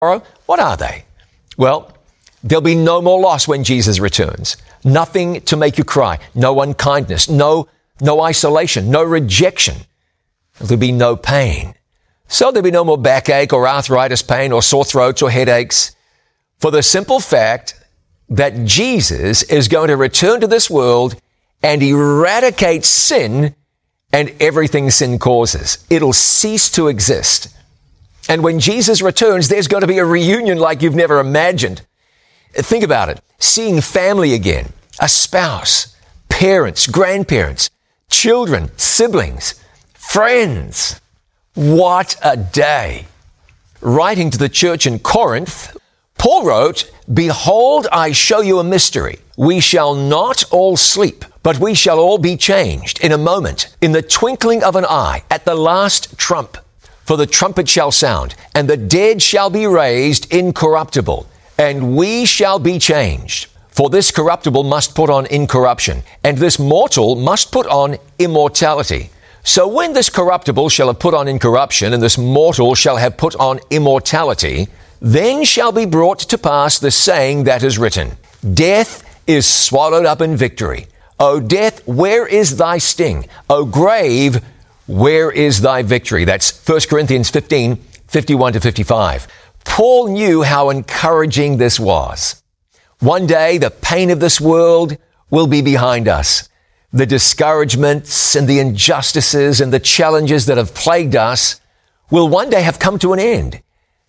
What are they? Well, there'll be no more loss when Jesus returns. Nothing to make you cry. No unkindness. No isolation. No rejection. There'll be no pain. So there'll be no more backache or arthritis pain or sore throats or headaches. For the simple fact that Jesus is going to return to this world and eradicate sin and everything sin causes. It'll cease to exist. And when Jesus returns, there's going to be a reunion like you've never imagined. Think about it. Seeing family again, a spouse, parents, grandparents, children, siblings, friends. What a day. Writing to the church in Corinth, Paul wrote, "Behold, I show you a mystery. We shall not all sleep, but we shall all be changed in a moment, in the twinkling of an eye, at the last trump. For the trumpet shall sound, and the dead shall be raised incorruptible, and we shall be changed. For this corruptible must put on incorruption, and this mortal must put on immortality. So when this corruptible shall have put on incorruption, and this mortal shall have put on immortality, then shall be brought to pass the saying that is written, Death is swallowed up in victory. O death, where is thy sting? O grave, where is thy victory?" That's 1 Corinthians 15, 51 to 55. Paul knew how encouraging this was. One day, the pain of this world will be behind us. The discouragements and the injustices and the challenges that have plagued us will one day have come to an end.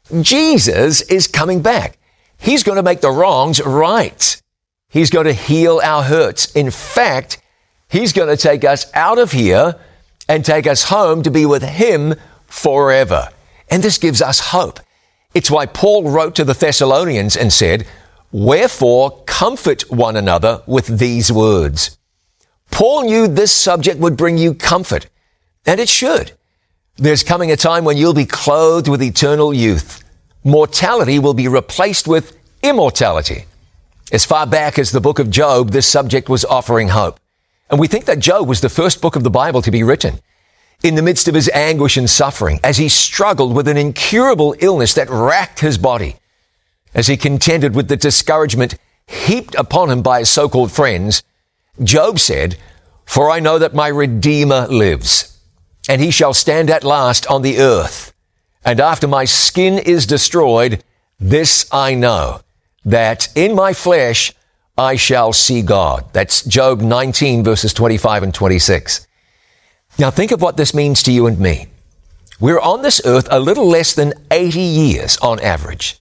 Jesus is coming back. He's going to make the wrongs right. He's going to heal our hurts. In fact, He's going to take us out of here and take us home to be with Him forever. And this gives us hope. It's why Paul wrote to the Thessalonians and said, "Wherefore comfort one another with these words." Paul knew this subject would bring you comfort, and it should. There's coming a time when you'll be clothed with eternal youth. Mortality will be replaced with immortality. As far back as the book of Job, this subject was offering hope. And we think that Job was the first book of the Bible to be written. In the midst of his anguish and suffering, as he struggled with an incurable illness that racked his body, as he contended with the discouragement heaped upon him by his so-called friends, Job said, "For I know that my Redeemer lives, and He shall stand at last on the earth. And after my skin is destroyed, this I know, that in my flesh I shall see God." That's Job 19, verses 25 and 26. Now think of what this means to you and me. We're on this earth a little less than 80 years on average.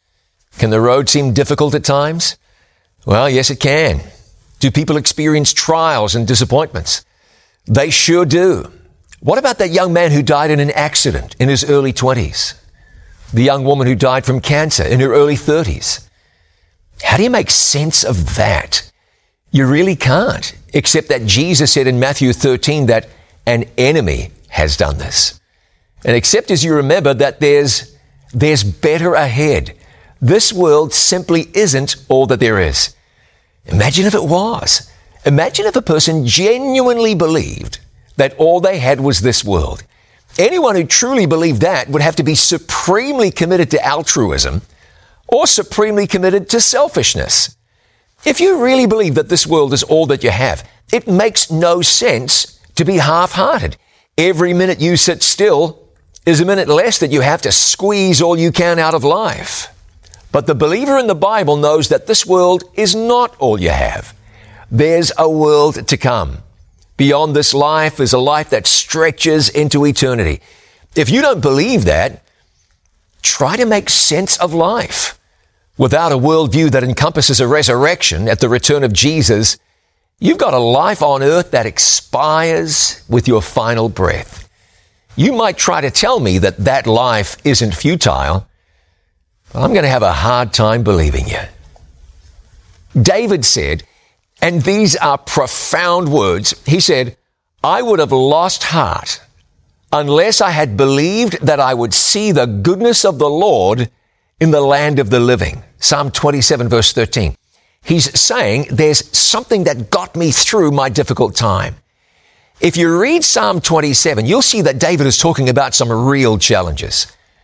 Can the road seem difficult at times? Well, yes, it can. Do people experience trials and disappointments? They sure do. What about that young man who died in an accident in his early 20s? The young woman who died from cancer in her early 30s? How do you make sense of that? You really can't, except that Jesus said in Matthew 13 that an enemy has done this. And except as you remember that there's better ahead. This world simply isn't all that there is. Imagine if it was. Imagine if a person genuinely believed that all they had was this world. Anyone who truly believed that would have to be supremely committed to altruism or supremely committed to selfishness. If you really believe that this world is all that you have, it makes no sense to be half-hearted. Every minute you sit still is a minute less that you have to squeeze all you can out of life. But the believer in the Bible knows that this world is not all you have. There's a world to come. Beyond this life is a life that stretches into eternity. If you don't believe that, try to make sense of life. Without a worldview that encompasses a resurrection at the return of Jesus, you've got a life on earth that expires with your final breath. You might try to tell me that that life isn't futile, but I'm going to have a hard time believing you. David said, and these are profound words, he said, "I would have lost heart unless I had believed that I would see the goodness of the Lord in the land of the living." Psalm 27, verse 13. He's saying there's something that got me through my difficult time. If you read Psalm 27, you'll see that David is talking about some real challenges.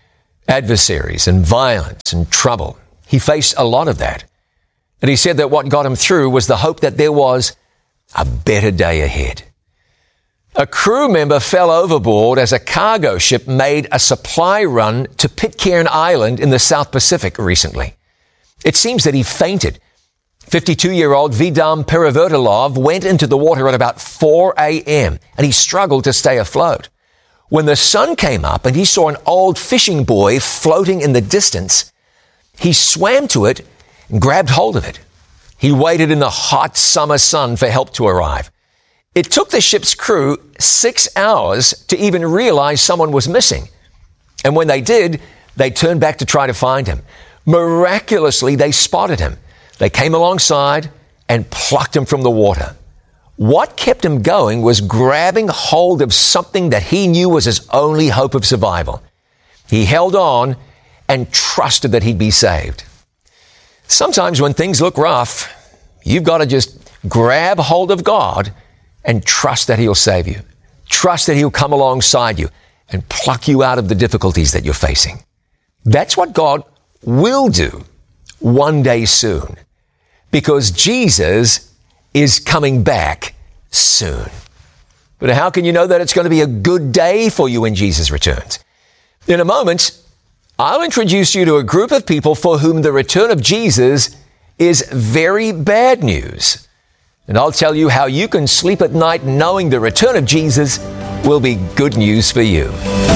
adversaries and violence and trouble. He faced a lot of that. And he said that what got him through was the hope that there was a better day ahead. A crew member fell overboard as a cargo ship made a supply run to Pitcairn Island in the South Pacific recently. It seems that he fainted. 52-year-old Vidam Perivertilov went into the water at about 4 a.m. and he struggled to stay afloat. When the sun came up and he saw an old fishing buoy floating in the distance, he swam to it and grabbed hold of it. He waited in the hot summer sun for help to arrive. It took the ship's crew 6 hours to even realize someone was missing. And when they did, they turned back to try to find him. Miraculously, they spotted him. They came alongside and plucked him from the water. What kept him going was grabbing hold of something that he knew was his only hope of survival. He held on and trusted that he'd be saved. Sometimes when things look rough, you've got to just grab hold of God and trust that He'll save you. Trust that He'll come alongside you and pluck you out of the difficulties that you're facing. That's what God will do one day soon, because Jesus is coming back soon. But how can you know that it's going to be a good day for you when Jesus returns? In a moment, I'll introduce you to a group of people for whom the return of Jesus is very bad news. And I'll tell you how you can sleep at night knowing the return of Jesus will be good news for you.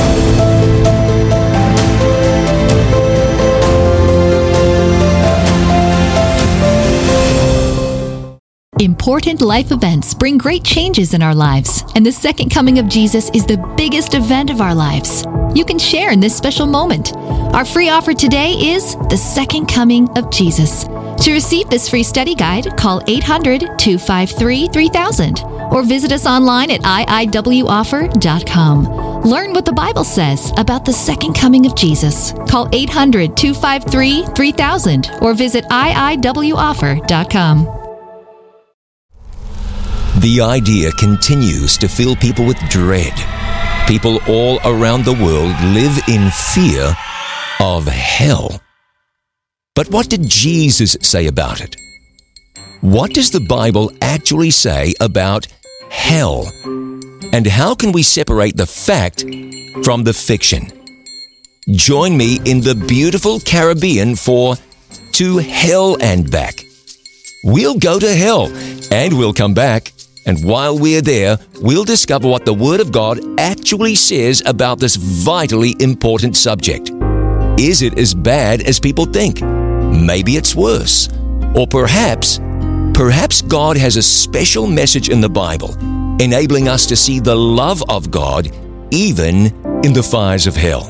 Important life events bring great changes in our lives, and the second coming of Jesus is the biggest event of our lives. You can share in this special moment. Our free offer today is the second coming of Jesus. To receive this free study guide, call 800-253-3000 or visit us online at iiwoffer.com. Learn what the Bible says about the second coming of Jesus. Call 800-253-3000 or visit iiwoffer.com. The idea continues to fill people with dread. People all around the world live in fear of hell. But what did Jesus say about it? What does the Bible actually say about hell? And how can we separate the fact from the fiction? Join me in the beautiful Caribbean for To Hell and Back. We'll go to hell and we'll come back. And while we're there, we'll discover what the Word of God actually says about this vitally important subject. Is it as bad as people think? Maybe it's worse. Or perhaps God has a special message in the Bible, enabling us to see the love of God even in the fires of hell.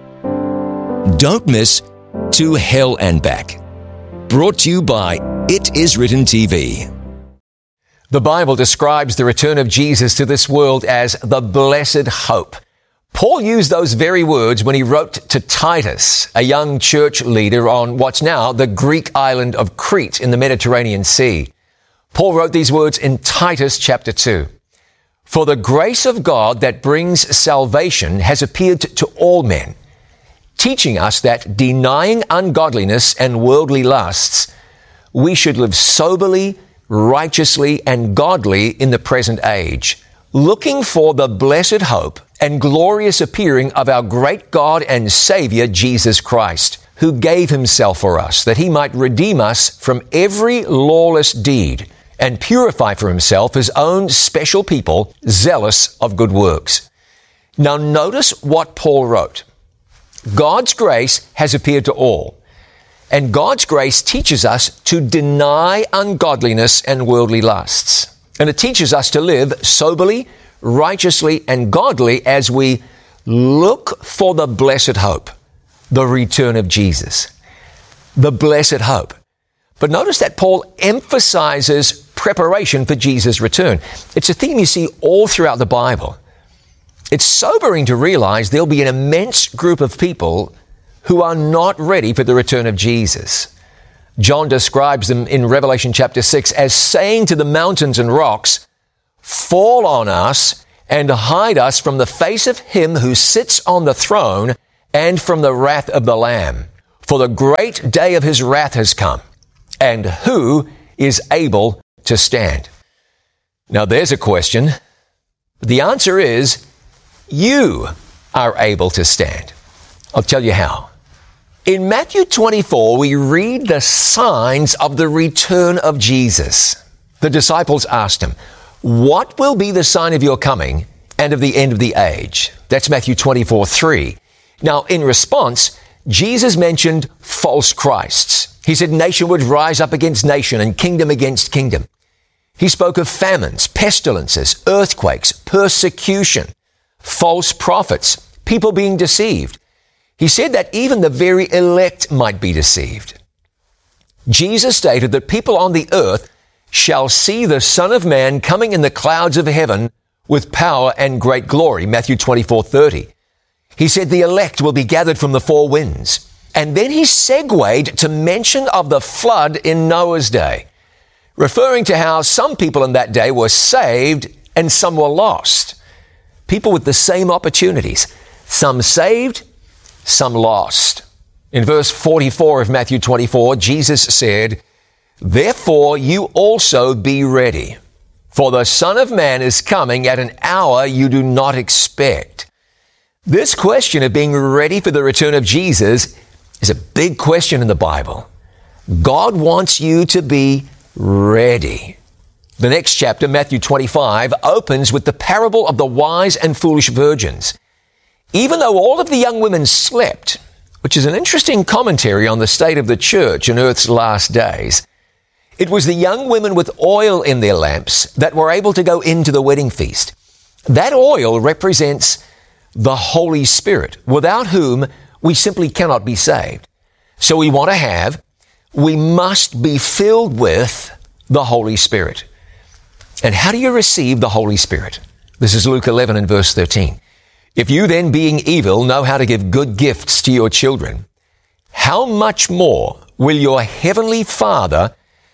Don't miss To Hell and Back. Brought to you by It Is Written TV. The Bible describes the return of Jesus to this world as the blessed hope. Paul used those very words when he wrote to Titus, a young church leader on what's now the Greek island of Crete in the Mediterranean Sea. Paul wrote these words in Titus chapter 2. For the grace of God that brings salvation has appeared to all men, teaching us that denying ungodliness and worldly lusts, we should live soberly, righteously, and godly in the present age, looking for the blessed hope and glorious appearing of our great God and Savior, Jesus Christ, who gave himself for us, that he might redeem us from every lawless deed and purify for himself his own special people, zealous of good works. Now notice what Paul wrote. God's grace has appeared to all. And God's grace teaches us to deny ungodliness and worldly lusts. And it teaches us to live soberly, righteously, and godly as we look for the blessed hope, the return of Jesus. The blessed hope. But notice that Paul emphasizes preparation for Jesus' return. It's a theme you see all throughout the Bible. It's sobering to realize there'll be an immense group of people who are not ready for the return of Jesus. John describes them in Revelation chapter 6 as saying to the mountains and rocks, "Fall on us and hide us from the face of him who sits on the throne and from the wrath of the Lamb. For the great day of his wrath has come, and who is able to stand? Now there's a question. The answer is, you are able to stand. I'll tell you how. In Matthew 24, we read the signs of the return of Jesus. The disciples asked him, what will be the sign of your coming and of the end of the age? That's Matthew 24:3. Now, in response, Jesus mentioned false Christs. He said nation would rise up against nation and kingdom against kingdom. He spoke of famines, pestilences, earthquakes, persecution, false prophets, people being deceived. He said that even the very elect might be deceived. Jesus stated that people on the earth shall see the Son of Man coming in the clouds of heaven with power and great glory, Matthew 24:30. He said the elect will be gathered from the four winds. And then he segued to mention of the flood in Noah's day, referring to how some people in that day were saved and some were lost. People with the same opportunities, some saved, some lost. In verse 44 of Matthew 24, Jesus said, therefore you also be ready, for the Son of Man is coming at an hour you do not expect. This question of being ready for the return of Jesus is a big question in the Bible. God wants you to be ready. The next chapter, Matthew 25, opens with the parable of the wise and foolish virgins. Even though all of the young women slept, which is an interesting commentary on the state of the church in earth's last days, it was the young women with oil in their lamps that were able to go into the wedding feast. That oil represents the Holy Spirit, without whom we simply cannot be saved. So we must be filled with the Holy Spirit. And how do you receive the Holy Spirit? This is Luke 11 and verse 13. If you then, being evil, know how to give good gifts to your children, how much more will your heavenly Father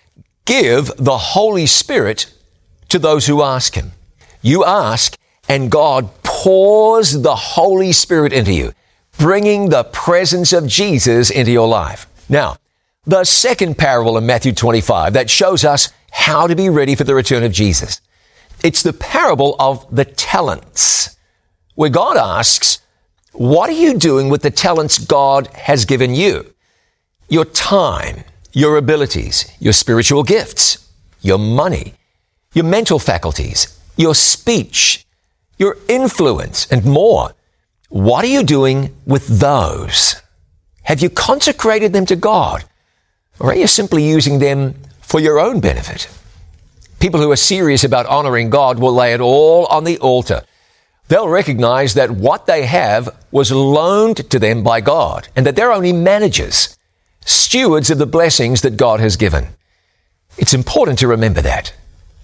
give the Holy Spirit to those who ask him? You ask, and God pours the Holy Spirit into you, bringing the presence of Jesus into your life. Now, the second parable in Matthew 25 that shows us how to be ready for the return of Jesus. It's the parable of the talents, where God asks, what are you doing with the talents God has given you? Your time, your abilities, your spiritual gifts, your money, your mental faculties, your speech, your influence, and more. What are you doing with those? Have you consecrated them to God? Or are you simply using them for your own benefit? People who are serious about honoring God will lay it all on the altar. They'll recognize that what they have was loaned to them by God and that they're only managers, stewards of the blessings that God has given. It's important to remember that.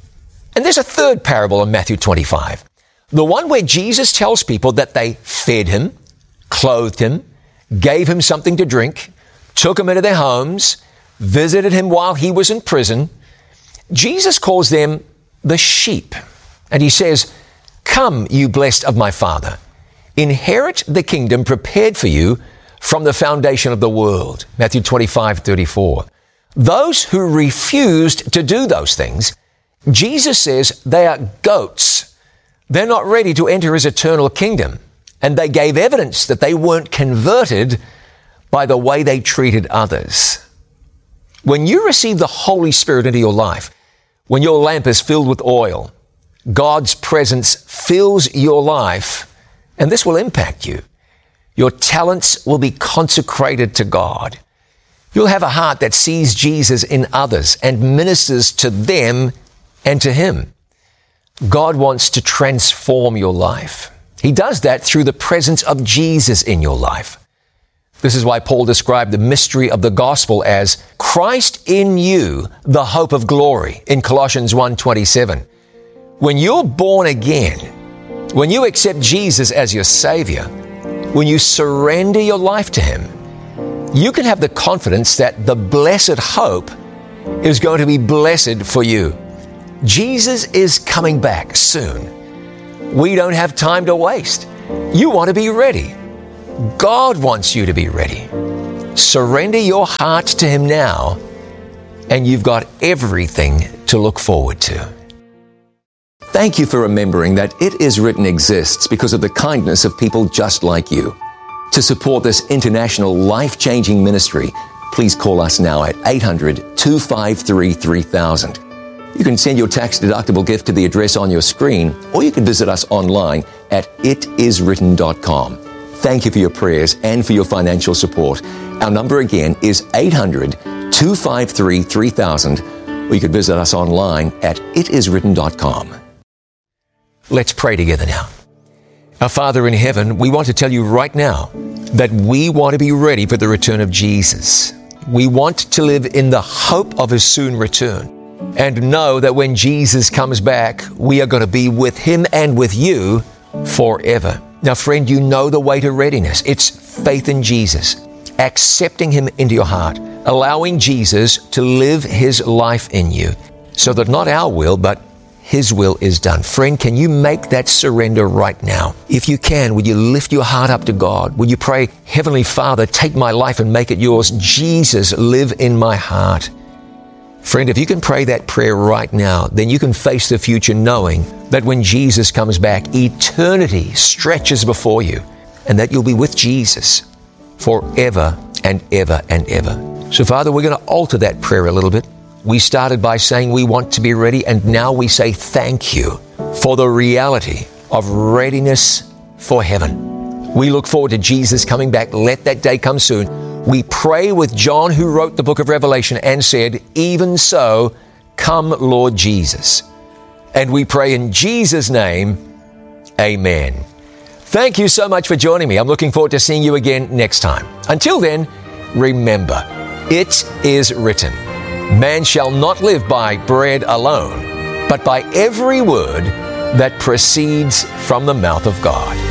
And there's a third parable in Matthew 25, the one where Jesus tells people that they fed him, clothed him, gave him something to drink, took him into their homes, visited him while he was in prison. Jesus calls them the sheep, and he says, come, you blessed of my Father, inherit the kingdom prepared for you from the foundation of the world. Matthew 25:34. Those who refused to do those things, Jesus says they are goats. They're not ready to enter his eternal kingdom, and they gave evidence that they weren't converted by the way they treated others. When you receive the Holy Spirit into your life, when your lamp is filled with oil, God's presence fills your life, and this will impact you. Your talents will be consecrated to God. You'll have a heart that sees Jesus in others and ministers to them and to him. God wants to transform your life. He does that through the presence of Jesus in your life. This is why Paul described the mystery of the gospel as Christ in you, the hope of glory, in Colossians 1:27. When you're born again, when you accept Jesus as your Savior, when you surrender your life to him, you can have the confidence that the blessed hope is going to be blessed for you. Jesus is coming back soon. We don't have time to waste. You want to be ready. God wants you to be ready. Surrender your heart to Him now, and you've got everything to look forward to. Thank you for remembering that It Is Written exists because of the kindness of people just like you. To support this international life-changing ministry, please call us now at 800-253-3000. You can send your tax-deductible gift to the address on your screen, or you can visit us online at itiswritten.com. Thank you for your prayers and for your financial support. Our number again is 800-253-3000, or you can visit us online at itiswritten.com. Let's pray together now. Our Father in heaven, we want to tell you right now that we want to be ready for the return of Jesus. We want to live in the hope of His soon return and know that when Jesus comes back, we are going to be with Him and with you forever. Now, friend, you know the way to readiness. It's faith in Jesus, accepting Him into your heart, allowing Jesus to live His life in you so that not our will, but His will is done. Friend, can you make that surrender right now? If you can, would you lift your heart up to God? Would you pray, Heavenly Father, take my life and make it yours. Jesus, live in my heart. Friend, if you can pray that prayer right now, then you can face the future knowing that when Jesus comes back, eternity stretches before you and that you'll be with Jesus forever and ever and ever. So, Father, we're going to alter that prayer a little bit. We started by saying we want to be ready, and now we say thank you for the reality of readiness for heaven. We look forward to Jesus coming back. Let that day come soon. We pray with John, who wrote the book of Revelation and said, even so, come Lord Jesus. And we pray in Jesus' name, amen. Thank you so much for joining me. I'm looking forward to seeing you again next time. Until then, remember, it is written, man shall not live by bread alone, but by every word that proceeds from the mouth of God.